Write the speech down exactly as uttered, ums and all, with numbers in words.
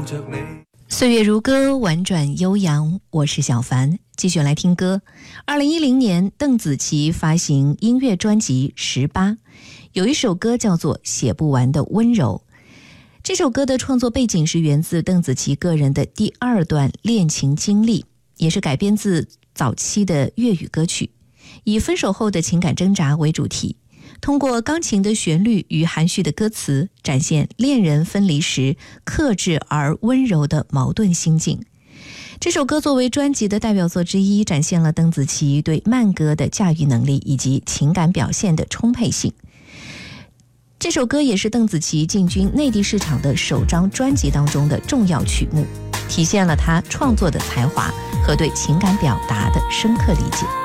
着你。 岁月如歌，婉转悠扬，我是小凡，继续来听歌。二零一零年，邓紫棋发行音乐专辑《十八》，有一首歌叫做《写不完的温柔》。这首歌的创作背景是源自邓紫棋个人的第二段恋情经历，也是改编自早期的粤语歌曲，以分手后的情感挣扎为主题，通过钢琴的旋律与含蓄的歌词，展现恋人分离时克制而温柔的矛盾心境。这首歌作为专辑的代表作之一，展现了邓紫棋对慢歌的驾驭能力以及情感表现的充沛性。这首歌也是邓紫棋进军内地市场的首张专辑当中的重要曲目，体现了她创作的才华和对情感表达的深刻理解。